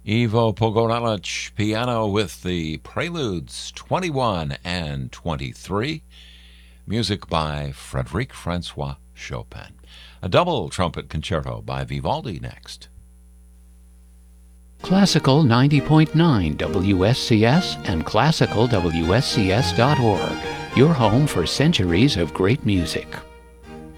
Ivo Pogorelic piano with the Preludes 21 and 23. Music by Frédéric Francois Chopin. A double trumpet concerto by Vivaldi next. Classical 90.9 WSCS and classicalwscs.org, your home for centuries of great music.